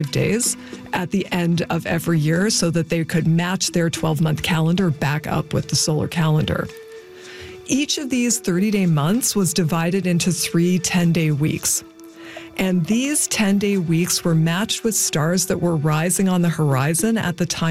days at the end of every year so that they could match their 12-month calendar back up with the solar calendar. Each of these 30-day months was divided into 3 10-day weeks. And these 10-day weeks were matched with stars that were rising on the horizon at the time